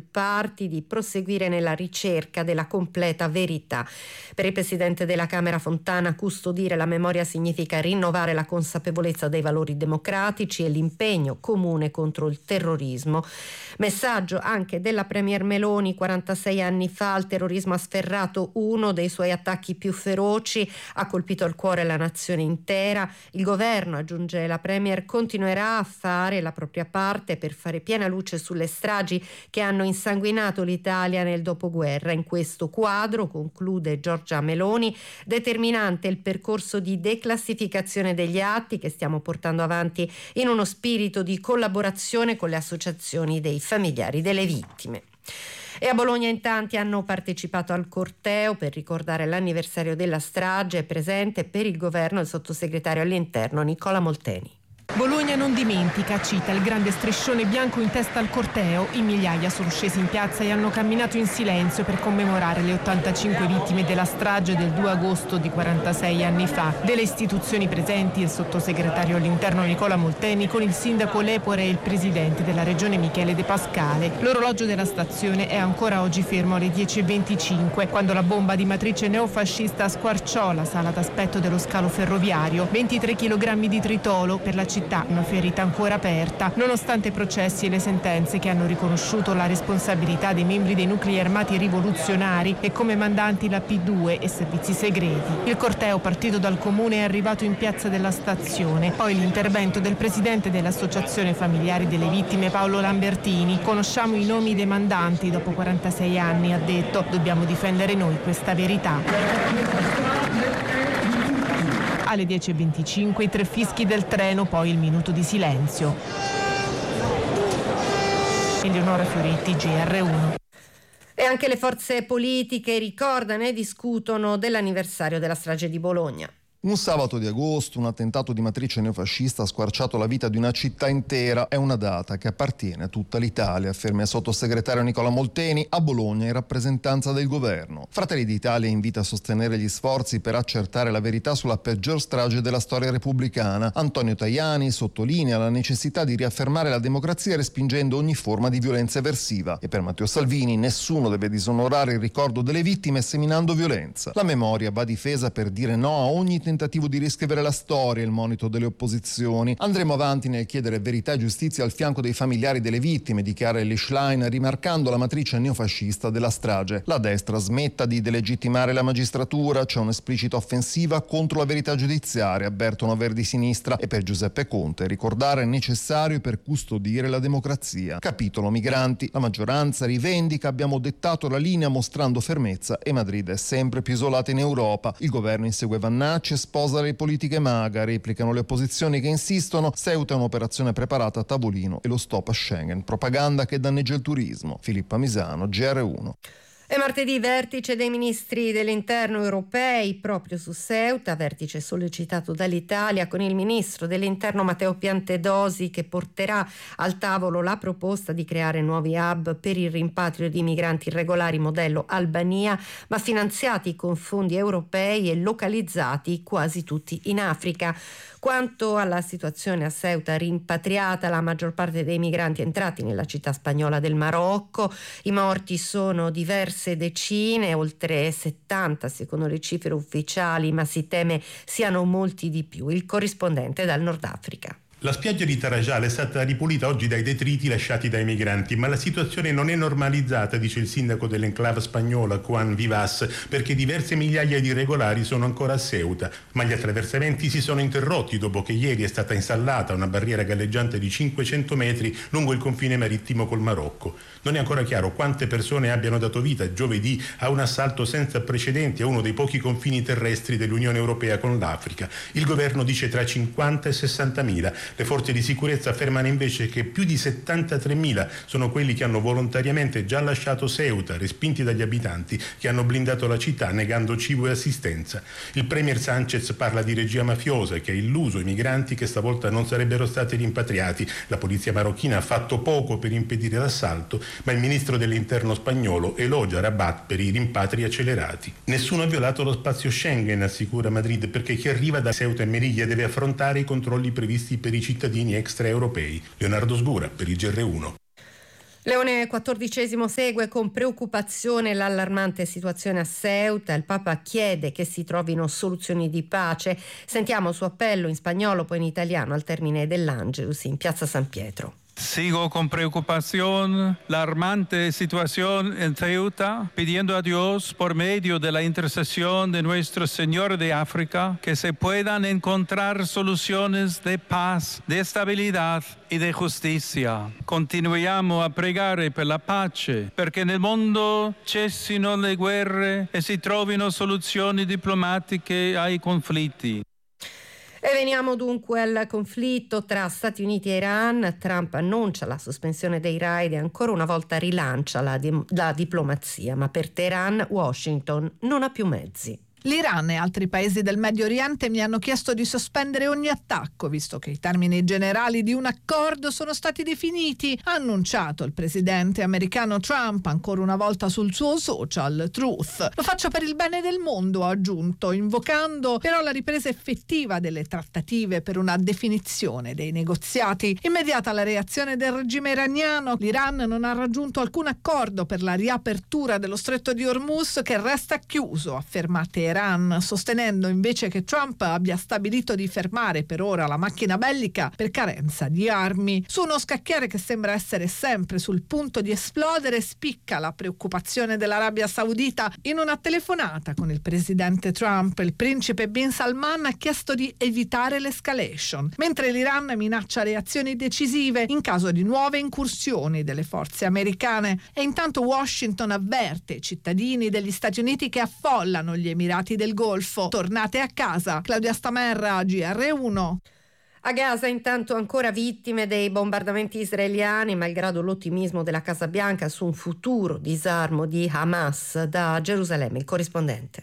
parti di proseguire nella ricerca della completa verità. Per il presidente della Camera Fontana, custodire la memoria significa rinnovare la consapevolezza dei valori democratici e l'impegno comune contro il terrorismo. Messaggio anche della premier Meloni. 46 anni fa il terrorismo ha sferrato uno dei suoi attacchi più feroci, ha colpito al cuore la nazione intera. Il governo, aggiunge la premier, continuerà a fare la propria parte per fare piena luce sulle stragi che hanno insanguinato l'Italia nel dopoguerra. In questo quadro, conclude Giorgia Meloni, determinante il percorso di declassificazione degli atti che stiamo portando avanti in uno spirito di collaborazione con le associazioni dei familiari delle vittime. E a Bologna in tanti hanno partecipato al corteo per ricordare l'anniversario della strage. Presente per il governo il sottosegretario all'interno Nicola Molteni. Bologna non dimentica, cita il grande striscione bianco in testa al corteo. In migliaia sono scesi in piazza e hanno camminato in silenzio per commemorare le 85 vittime della strage del 2 agosto di 46 anni fa. Delle istituzioni presenti il sottosegretario all'interno Nicola Molteni con il sindaco Lepore e il presidente della regione Michele De Pascale. L'orologio della stazione è ancora oggi fermo alle 10:25, quando la bomba di matrice neofascista squarciò la sala d'aspetto dello scalo ferroviario. 23 kg di tritolo per la città, una ferita ancora aperta, nonostante i processi e le sentenze che hanno riconosciuto la responsabilità dei membri dei nuclei armati rivoluzionari e come mandanti la P2 e servizi segreti. Il corteo partito dal comune è arrivato in piazza della stazione, poi l'intervento del presidente dell'associazione familiari delle vittime Paolo Lambertini. Conosciamo i nomi dei mandanti dopo 46 anni, ha detto, dobbiamo difendere noi questa verità. Alle 10:25 i 3 fischi del treno, poi il minuto di silenzio. Eleonora Fioretti, GR1. E anche le forze politiche ricordano e discutono dell'anniversario della strage di Bologna. Un sabato di agosto un attentato di matrice neofascista ha squarciato la vita di una città intera. È una data che appartiene a tutta l'Italia, afferma il sottosegretario Nicola Molteni a Bologna in rappresentanza del governo. Fratelli d'Italia invita a sostenere gli sforzi per accertare la verità sulla peggior strage della storia repubblicana. Antonio Tajani sottolinea la necessità di riaffermare la democrazia respingendo ogni forma di violenza eversiva. E per Matteo Salvini nessuno deve disonorare il ricordo delle vittime seminando violenza. La memoria va difesa per dire no a ogni tentativo di riscrivere la storia, il monito delle opposizioni. Andremo avanti nel chiedere verità e giustizia al fianco dei familiari delle vittime, dichiara Elly Schlein, rimarcando la matrice neofascista della strage. La destra smetta di delegittimare la magistratura, c'è un'esplicita offensiva contro la verità giudiziaria, avvertono Verdi Sinistra, e per Giuseppe Conte ricordare è necessario per custodire la democrazia. Capitolo migranti, la maggioranza rivendica, abbiamo dettato la linea mostrando fermezza e Madrid è sempre più isolata in Europa. Il governo insegue Vannacci, sposa le politiche MAGA, replicano le opposizioni che insistono, Ceuta è un'operazione preparata a tavolino e lo stop a Schengen, propaganda che danneggia il turismo. Filippa Misano, GR1. E martedì vertice dei ministri dell'interno europei proprio su Ceuta, vertice sollecitato dall'Italia con il ministro dell'interno Matteo Piantedosi che porterà al tavolo la proposta di creare nuovi hub per il rimpatrio di migranti irregolari modello Albania, ma finanziati con fondi europei e localizzati quasi tutti in Africa. Quanto alla situazione a Ceuta, rimpatriata la maggior parte dei migranti entrati nella città spagnola del Marocco, i morti sono diverse decine, oltre 70 secondo le cifre ufficiali, ma si teme siano molti di più. Il corrispondente dal Nord Africa. La spiaggia di Tarajal è stata ripulita oggi dai detriti lasciati dai migranti, ma la situazione non è normalizzata, dice il sindaco dell'enclave spagnola Juan Vivas, perché diverse migliaia di irregolari sono ancora a Ceuta, ma gli attraversamenti si sono interrotti dopo che ieri è stata installata una barriera galleggiante di 500 metri lungo il confine marittimo col Marocco. Non è ancora chiaro quante persone abbiano dato vita giovedì a un assalto senza precedenti a uno dei pochi confini terrestri dell'Unione Europea con l'Africa. Il governo dice tra 50 e 60.000. Le forze di sicurezza affermano invece che più di 73.000 sono quelli che hanno volontariamente già lasciato Ceuta, respinti dagli abitanti che hanno blindato la città negando cibo e assistenza. Il premier Sanchez parla di regia mafiosa che ha illuso i migranti che stavolta non sarebbero stati rimpatriati. La polizia marocchina ha fatto poco per impedire l'assalto, ma il ministro dell'interno spagnolo elogia Rabat per i rimpatri accelerati. Nessuno ha violato lo spazio Schengen, assicura Madrid, perché chi arriva da Ceuta e Melilla deve affrontare i controlli previsti per i cittadini extraeuropei. Leonardo Sgura per il GR1. Leone XIV segue con preoccupazione l'allarmante situazione a Ceuta. Il Papa chiede che si trovino soluzioni di pace. Sentiamo il suo appello in spagnolo, poi in italiano al termine dell'Angelus in Piazza San Pietro. Sigo con preocupación la alarmante situación en Ceuta, pidiendo a Dios, por medio de la intercesión de Nuestro Señor de África, que se puedan encontrar soluciones de paz, de estabilidad y de justicia. Continuiamo a pregare per la pace, perché nel mondo cessino le guerre e si trovino soluzioni diplomatiche ai conflitti. E veniamo dunque al conflitto tra Stati Uniti e Iran. Trump annuncia la sospensione dei raid e ancora una volta rilancia la diplomazia, ma per Teheran Washington non ha più mezzi. L'Iran e altri paesi del Medio Oriente mi hanno chiesto di sospendere ogni attacco, visto che i termini generali di un accordo sono stati definiti, ha annunciato il presidente americano Trump ancora una volta sul suo social Truth. Lo faccio per il bene del mondo, ha aggiunto, invocando però la ripresa effettiva delle trattative per una definizione dei negoziati. Immediata la reazione del regime iraniano, l'Iran non ha raggiunto alcun accordo per la riapertura dello stretto di Hormuz, che resta chiuso, afferma Teheran, sostenendo invece che Trump abbia stabilito di fermare per ora la macchina bellica per carenza di armi. Su uno scacchiere che sembra essere sempre sul punto di esplodere, spicca la preoccupazione dell'Arabia Saudita. In una telefonata con il presidente Trump, il principe Bin Salman ha chiesto di evitare l'escalation, mentre l'Iran minaccia reazioni decisive in caso di nuove incursioni delle forze americane. E intanto Washington avverte i cittadini degli Stati Uniti che affollano gli Emirati del Golfo. Tornate a casa. Claudia Stamerra, GR1. A Gaza intanto ancora vittime dei bombardamenti israeliani, malgrado l'ottimismo della Casa Bianca su un futuro disarmo di Hamas. Da Gerusalemme il corrispondente.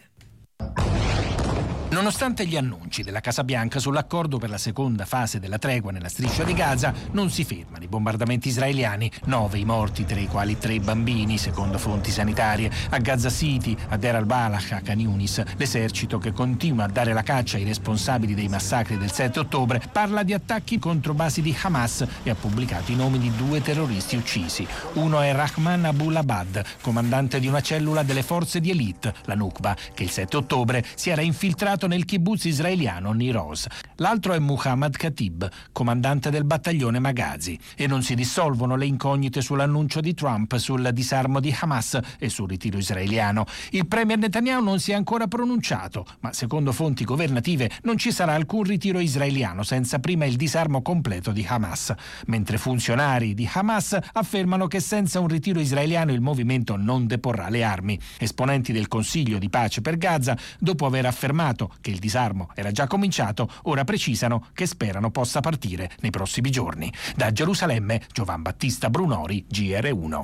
Nonostante gli annunci della Casa Bianca sull'accordo per la seconda fase della tregua nella striscia di Gaza, non si fermano i bombardamenti israeliani. 9 i morti, tra i quali 3 bambini, secondo fonti sanitarie. A Gaza City, a Deir al-Balah, a Khan Yunis, l'esercito, che continua a dare la caccia ai responsabili dei massacri del 7 ottobre, parla di attacchi contro basi di Hamas e ha pubblicato i nomi di 2 terroristi uccisi. Uno è Rahman Abulabad, comandante di una cellula delle forze di elite, la Nukba, che il 7 ottobre si era infiltrato nel kibbutz israeliano Nir Oz. L'altro è Muhammad Khatib, comandante del battaglione Maghazi. E non si dissolvono le incognite sull'annuncio di Trump sul disarmo di Hamas e sul ritiro israeliano. Il premier Netanyahu non si è ancora pronunciato, ma secondo fonti governative non ci sarà alcun ritiro israeliano senza prima il disarmo completo di Hamas, mentre funzionari di Hamas affermano che senza un ritiro israeliano il movimento non deporrà le armi. Esponenti del Consiglio di pace per Gaza, dopo aver affermato che il disarmo era già cominciato, ora precisano che sperano possa partire nei prossimi giorni. Da Gerusalemme, Giovan Battista Brunori, GR1.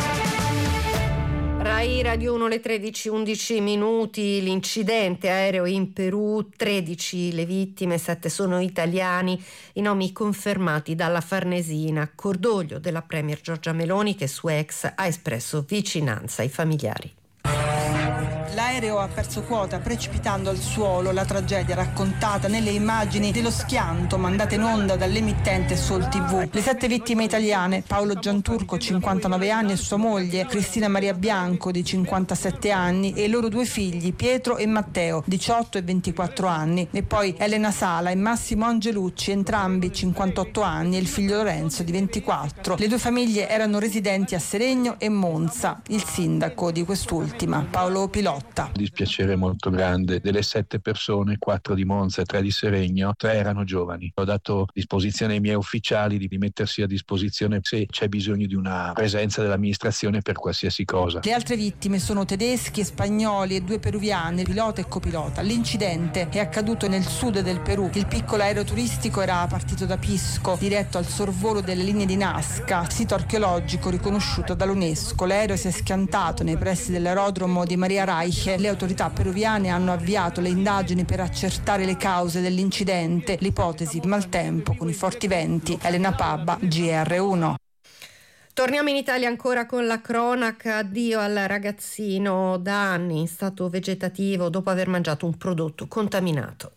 Rai Radio 1, le 13:11 l'incidente aereo in Perù, 13 le vittime, 7 sono italiani, i nomi confermati dalla Farnesina. Cordoglio della premier Giorgia Meloni, che su X ha espresso vicinanza ai familiari. L'aereo ha perso quota precipitando al suolo, la tragedia raccontata nelle immagini dello schianto mandate in onda dall'emittente Sol TV. Le 7 vittime italiane, Paolo Gianturco, 59 anni, e sua moglie, Cristina Maria Bianco, di 57 anni, e i loro 2 figli, Pietro e Matteo, 18 e 24 anni, e poi Elena Sala e Massimo Angelucci, entrambi 58 anni, e il figlio Lorenzo, di 24. Le 2 famiglie erano residenti a Seregno e Monza. Il sindaco di quest'ultima, Paolo Pilotta. Dispiacere molto grande. Delle 7 persone, 4 di Monza e 3 di Seregno, 3 erano giovani. Ho dato disposizione ai miei ufficiali di mettersi a disposizione se c'è bisogno di una presenza dell'amministrazione per qualsiasi cosa. Le altre vittime sono tedeschi e spagnoli e 2 peruviani, pilota e copilota. L'incidente è accaduto nel sud del Perù. Il piccolo aereo turistico era partito da Pisco, diretto al sorvolo delle linee di Nazca, sito archeologico riconosciuto dall'UNESCO. L'aereo si è schiantato nei pressi dell'aerodromo di Maria Reich. Le autorità peruviane hanno avviato le indagini per accertare le cause dell'incidente. L'ipotesi maltempo con i forti venti. Elena Pabba, GR1. Torniamo in Italia ancora con la cronaca. Addio al ragazzino da anni in stato vegetativo dopo aver mangiato un prodotto contaminato.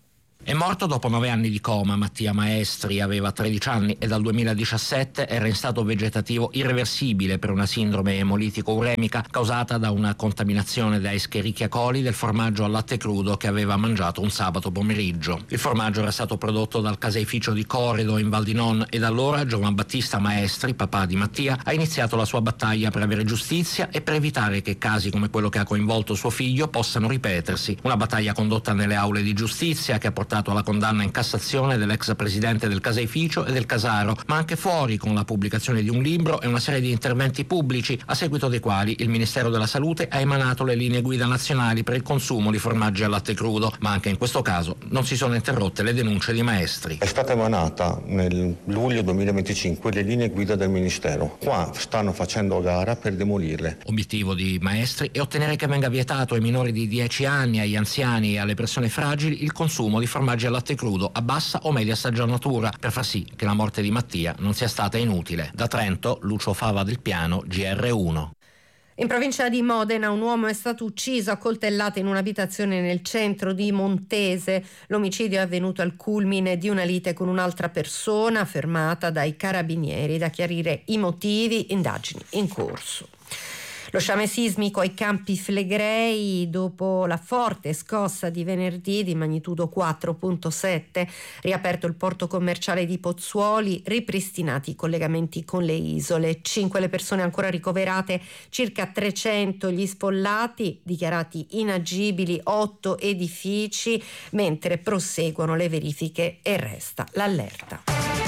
È morto dopo 9 anni di coma. Mattia Maestri aveva 13 anni e dal 2017 era in stato vegetativo irreversibile per una sindrome emolitico-uremica causata da una contaminazione da Escherichia coli del formaggio al latte crudo che aveva mangiato un sabato pomeriggio. Il formaggio era stato prodotto dal caseificio di Corredo in Val di Non e da allora Giovan Battista Maestri, papà di Mattia, ha iniziato la sua battaglia per avere giustizia e per evitare che casi come quello che ha coinvolto suo figlio possano ripetersi. Una battaglia condotta nelle aule di giustizia che ha portato alla condanna in Cassazione dell'ex presidente del caseificio e del Casaro, ma anche fuori con la pubblicazione di un libro e una serie di interventi pubblici, a seguito dei quali il Ministero della Salute ha emanato le linee guida nazionali per il consumo di formaggi al latte crudo, ma anche in questo caso non si sono interrotte le denunce di Maestri. È stata emanata nel luglio 2025 le linee guida del Ministero. Qua stanno facendo gara per demolirle. Obiettivo di Maestri è ottenere che venga vietato ai minori di 10 anni, agli anziani e alle persone fragili il consumo di formaggi al latte crudo a bassa o media stagionatura, per far sì che la morte di Mattia non sia stata inutile. Da Trento, Lucio Fava del Piano, GR1. In provincia di Modena un uomo è stato ucciso a coltellate in un'abitazione nel centro di Montese. L'omicidio è avvenuto al culmine di una lite con un'altra persona fermata dai carabinieri. Da chiarire i motivi, indagini in corso. Lo sciame sismico ai Campi Flegrei dopo la forte scossa di venerdì di magnitudo 4.7, riaperto il porto commerciale di Pozzuoli, ripristinati i collegamenti con le isole. 5 le persone ancora ricoverate, circa 300 gli sfollati, dichiarati inagibili 8 edifici, mentre proseguono le verifiche e resta l'allerta.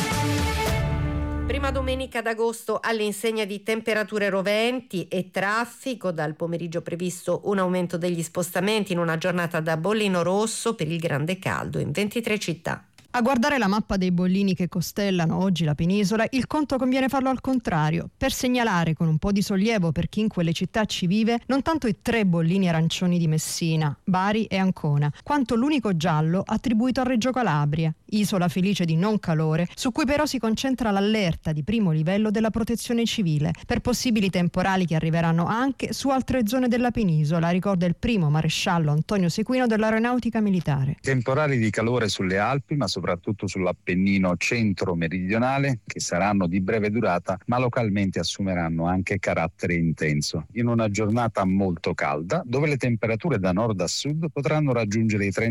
Prima domenica d'agosto all'insegna di temperature roventi e traffico, dal pomeriggio previsto un aumento degli spostamenti in una giornata da bollino rosso per il grande caldo in 23 città. A guardare la mappa dei bollini che costellano oggi la penisola, il conto conviene farlo al contrario, per segnalare con un po' di sollievo per chi in quelle città ci vive non tanto i 3 bollini arancioni di Messina, Bari e Ancona, quanto l'unico giallo attribuito a Reggio Calabria, isola felice di non calore, su cui però si concentra l'allerta di primo livello della protezione civile per possibili temporali che arriveranno anche su altre zone della penisola, ricorda il primo maresciallo Antonio Sequino dell'Aeronautica Militare. Temporali di calore sulle Alpi, ma soprattutto sull'Appennino centro-meridionale, che saranno di breve durata, ma localmente assumeranno anche carattere intenso. In una giornata molto calda, dove le temperature da nord a sud potranno raggiungere i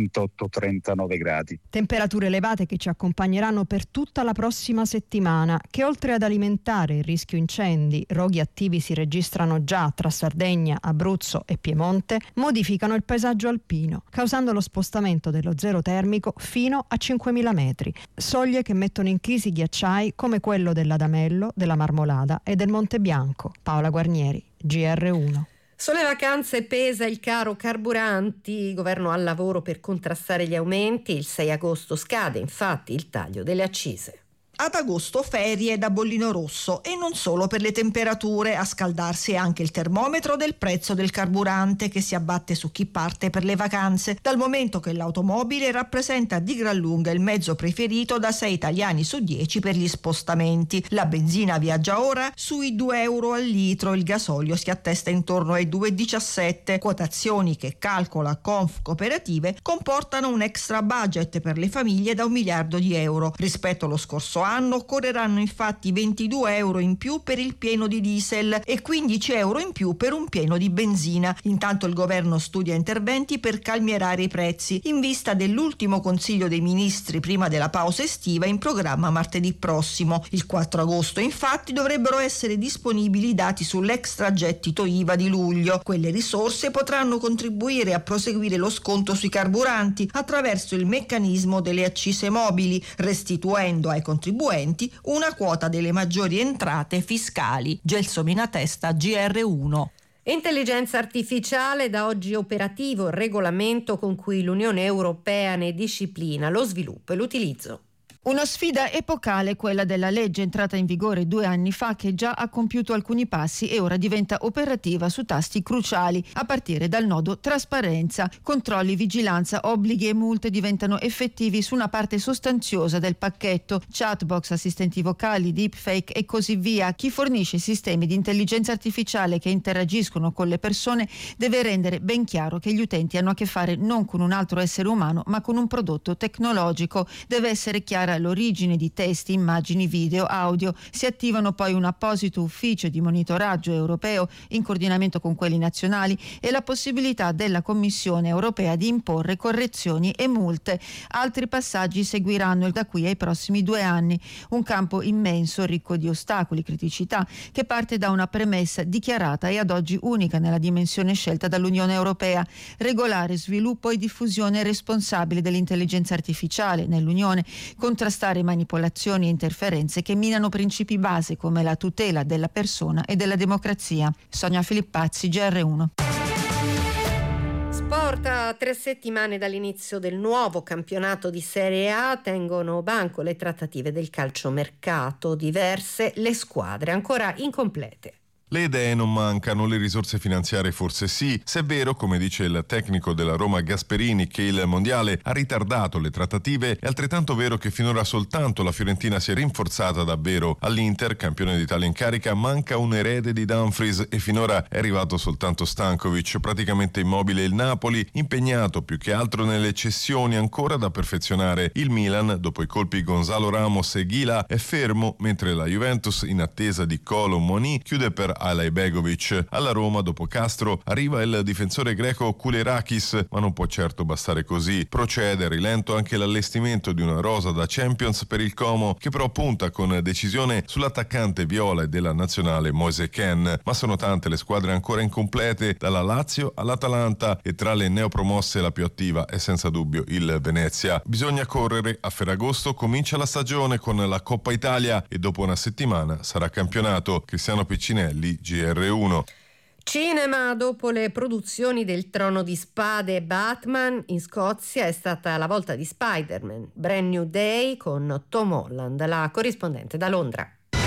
38-39 gradi. Temperature elevate che ci accompagneranno per tutta la prossima settimana, che oltre ad alimentare il rischio incendi, roghi attivi si registrano già tra Sardegna, Abruzzo e Piemonte, modificano il paesaggio alpino, causando lo spostamento dello zero termico fino a 5.000 metri, soglie che mettono in crisi ghiacciai come quello dell'Adamello, della Marmolada e del Monte Bianco. Paola Guarnieri, GR1. Sulle vacanze pesa il caro carburanti, governo al lavoro per contrastare gli aumenti. Il 6 agosto scade infatti il taglio delle accise. Ad agosto ferie da bollino rosso e non solo per le temperature, a scaldarsi è anche il termometro del prezzo del carburante che si abbatte su chi parte per le vacanze, dal momento che l'automobile rappresenta di gran lunga il mezzo preferito da 6 italiani su 10 per gli spostamenti. La benzina viaggia ora sui 2 euro al litro, il gasolio si attesta intorno ai 2,17. Quotazioni che calcola Conf Cooperative comportano un extra budget per le famiglie da 1 miliardo di euro. Rispetto allo scorso anno occorreranno infatti 22 euro in più per il pieno di diesel e 15 euro in più per un pieno di benzina. Intanto il governo studia interventi per calmierare i prezzi in vista dell'ultimo Consiglio dei Ministri prima della pausa estiva in programma martedì prossimo. Il 4 agosto infatti dovrebbero essere disponibili i dati sull'extragettito IVA di luglio. Quelle risorse potranno contribuire a proseguire lo sconto sui carburanti attraverso il meccanismo delle accise mobili, restituendo ai contribuenti una quota delle maggiori entrate fiscali. Gelsomina Testa, GR1. Intelligenza artificiale, da oggi operativo il regolamento con cui l'Unione Europea ne disciplina lo sviluppo e l'utilizzo. Una sfida epocale, quella della legge entrata in vigore 2 anni fa, che già ha compiuto alcuni passi e ora diventa operativa su tasti cruciali, a partire dal nodo trasparenza. Controlli, vigilanza, obblighi e multe diventano effettivi su una parte sostanziosa del pacchetto. Chatbox, assistenti vocali, deepfake e così via. Chi fornisce sistemi di intelligenza artificiale che interagiscono con le persone deve rendere ben chiaro che gli utenti hanno a che fare non con un altro essere umano, ma con un prodotto tecnologico. Deve essere chiara l'origine di testi, immagini, video, audio. Si attivano poi un apposito ufficio di monitoraggio europeo in coordinamento con quelli nazionali e la possibilità della Commissione europea di imporre correzioni e multe. Altri passaggi seguiranno da qui ai prossimi 2 anni. Un campo immenso, ricco di ostacoli, criticità, che parte da una premessa dichiarata e ad oggi unica nella dimensione scelta dall'Unione Europea: regolare sviluppo e diffusione responsabile dell'intelligenza artificiale nell'Unione, contrastare manipolazioni e interferenze che minano principi base come la tutela della persona e della democrazia. Sonia Filippazzi, GR1. Sport. A 3 settimane dall'inizio del nuovo campionato di Serie A tengono banco le trattative del calciomercato, diverse le squadre ancora incomplete. Le idee non mancano, le risorse finanziarie forse sì, se è vero, come dice il tecnico della Roma Gasperini, che il mondiale ha ritardato le trattative, è altrettanto vero che finora soltanto la Fiorentina si è rinforzata davvero. All'Inter, campione d'Italia in carica, manca un erede di Dumfries e finora è arrivato soltanto Stankovic. Praticamente immobile il Napoli, impegnato più che altro nelle cessioni ancora da perfezionare. Il Milan, dopo i colpi Gonzalo Ramos e Ghila, è fermo, mentre la Juventus, in attesa di Kolo Muani, chiude per Alajbegovic. Alla Roma, dopo Castro, arriva il difensore greco Koulerakis, ma non può certo bastare così. Procede a rilento anche l'allestimento di una rosa da Champions per il Como, che però punta con decisione sull'attaccante viola e della nazionale Moise Kean. Ma sono tante le squadre ancora incomplete, dalla Lazio all'Atalanta, e tra le neopromosse la più attiva è senza dubbio il Venezia. Bisogna correre, a Ferragosto comincia la stagione con la Coppa Italia e dopo una settimana sarà campionato. Cristiano Piccinelli, GR1. Cinema. Dopo le produzioni del Trono di Spade e Batman, in Scozia è stata la volta di Spider-Man, Brand New Day con Tom Holland, la corrispondente da Londra.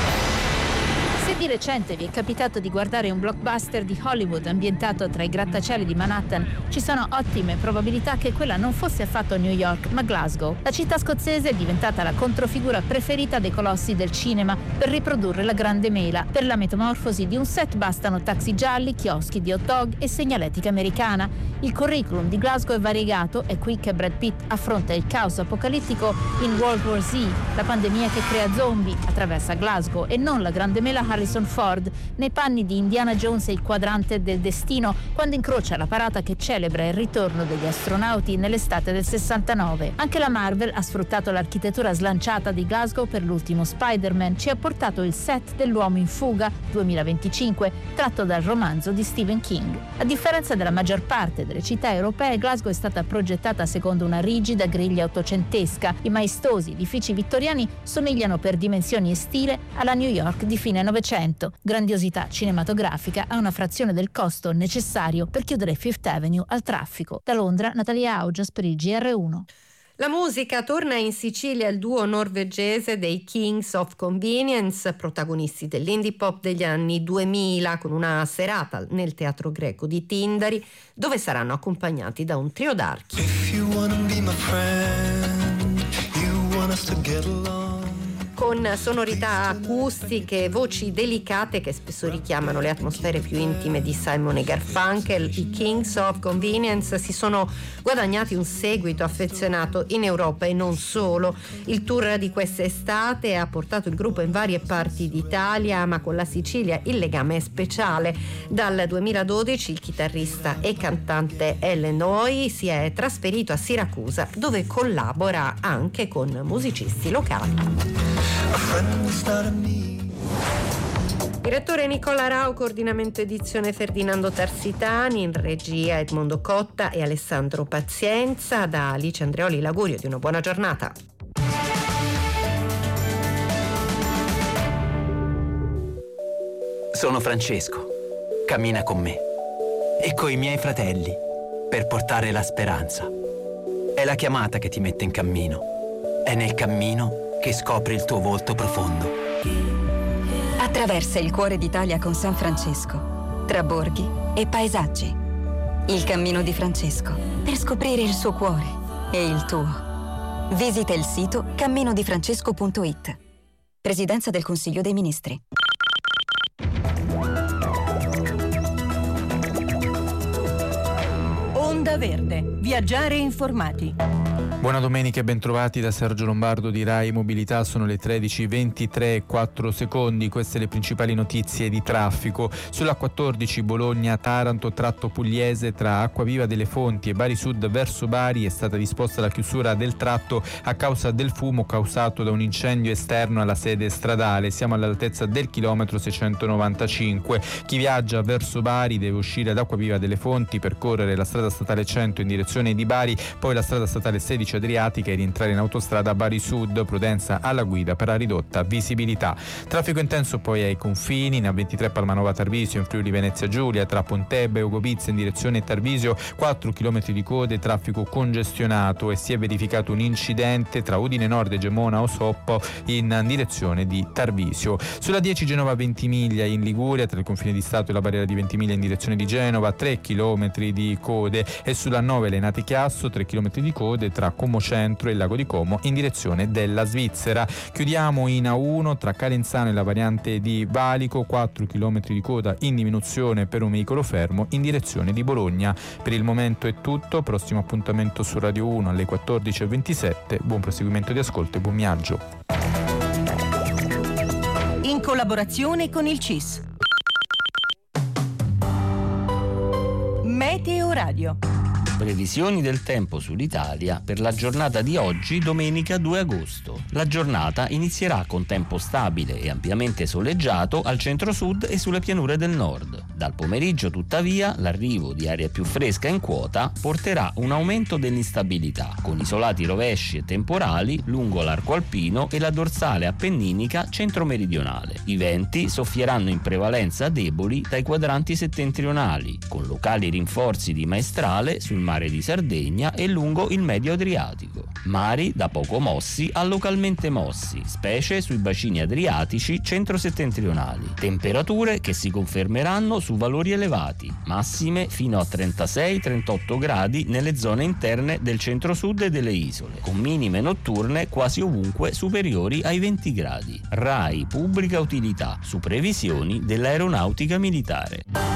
Se di recente vi è capitato di guardare un blockbuster di Hollywood ambientato tra i grattacieli di Manhattan, ci sono ottime probabilità che quella non fosse affatto New York, ma Glasgow. La città scozzese è diventata la controfigura preferita dei colossi del cinema per riprodurre la grande mela. Per la metamorfosi di un set bastano taxi gialli, chioschi di hot dog e segnaletica americana. Il curriculum di Glasgow è variegato, è qui che Brad Pitt affronta il caos apocalittico in World War Z, la pandemia che crea zombie, attraversa Glasgow e non la grande mela Harrison Ford, nei panni di Indiana Jones e il quadrante del destino, quando incrocia la parata che celebra il ritorno degli astronauti nell'estate del 69. Anche la Marvel ha sfruttato l'architettura slanciata di Glasgow per l'ultimo Spider-Man. Ci ha portato il set dell'Uomo in fuga 2025, tratto dal romanzo di Stephen King. A differenza della maggior parte delle città europee, Glasgow è stata progettata secondo una rigida griglia ottocentesca. I maestosi edifici vittoriani somigliano per dimensioni e stile alla New York di fine Novecento. Grandiosità cinematografica a una frazione del costo necessario per chiudere Fifth Avenue al traffico. Da Londra, Natalia Augias per il GR1. La musica. Torna in Sicilia il duo norvegese dei Kings of Convenience, protagonisti dell'indie pop degli anni 2000, con una serata nel Teatro Greco di Tindari, dove saranno accompagnati da un trio d'archi. Con sonorità acustiche, voci delicate che spesso richiamano le atmosfere più intime di Simon e Garfunkel, i Kings of Convenience si sono guadagnati un seguito affezionato in Europa e non solo. Il tour di quest'estate ha portato il gruppo in varie parti d'Italia, ma con la Sicilia il legame è speciale. Dal 2012 il chitarrista e cantante Ellen Hoy si è trasferito a Siracusa, dove collabora anche con musicisti locali. Direttore Nicola Rau, coordinamento edizione Ferdinando Tarsitani, in regia Edmondo Cotta e Alessandro Pazienza. Da Alice Andreoli l'augurio di una buona giornata. Sono Francesco, cammina con me e coi miei fratelli per portare la speranza. È la chiamata che ti mette in cammino. È nel cammino che scopri il tuo volto profondo. Attraversa il cuore d'Italia con San Francesco, tra borghi e paesaggi. Il cammino di Francesco, per scoprire il suo cuore e il tuo. Visita il sito camminodifrancesco.it. Presidenza del Consiglio dei Ministri. Onda Verde. Viaggiare informati. Buona domenica e bentrovati da Sergio Lombardo di Rai Mobilità. Sono le 13:23:04. Queste le principali notizie di traffico. Sulla 14 Bologna-Taranto, tratto pugliese tra Acquaviva delle Fonti e Bari Sud verso Bari è stata disposta la chiusura del tratto a causa del fumo causato da un incendio esterno alla sede stradale. Siamo all'altezza del chilometro 695. Chi viaggia verso Bari deve uscire da Acquaviva delle Fonti, percorrere la strada statale 100 in direzione di Bari, poi la strada statale 16 Adriatica e rientrare in autostrada Bari Sud. Prudenza alla guida per la ridotta visibilità. Traffico intenso poi ai confini, in A23 Palmanova Tarvisio, in Friuli Venezia Giulia, tra Pontebbe e Ugobizza in direzione Tarvisio, 4 km di code, traffico congestionato, e si è verificato un incidente tra Udine Nord e Gemona Osoppo in direzione di Tarvisio. Sulla 10 Genova Ventimiglia in Liguria, tra il confine di Stato e la barriera di Ventimiglia in direzione di Genova, 3 km di code, e sulla 9 Lenate Chiasso, 3 km di code tra Como Centro e il Lago di Como in direzione della Svizzera. Chiudiamo in A1 tra Calenzano e la variante di Valico, 4 km di coda in diminuzione per un veicolo fermo in direzione di Bologna. Per il momento è tutto, prossimo appuntamento su Radio 1 alle 14:27. Buon proseguimento di ascolto e buon viaggio. In collaborazione con il CIS. Meteo Radio. Previsioni del tempo sull'Italia per la giornata di oggi, domenica 2 agosto. La giornata inizierà con tempo stabile e ampiamente soleggiato al centro-sud e sulle pianure del nord. Dal pomeriggio, tuttavia, l'arrivo di aria più fresca in quota porterà un aumento dell'instabilità, con isolati rovesci e temporali lungo l'arco alpino e la dorsale appenninica centro-meridionale. I venti soffieranno in prevalenza deboli dai quadranti settentrionali, con locali rinforzi di maestrale sul mare di Sardegna e lungo il medio Adriatico. Mari da poco mossi a localmente mossi, specie sui bacini adriatici centro-settentrionali. Temperature che si confermeranno su valori elevati, massime fino a 36-38 gradi nelle zone interne del centro-sud e delle isole, con minime notturne quasi ovunque superiori ai 20 gradi. RAI Pubblica Utilità, su previsioni dell'Aeronautica Militare.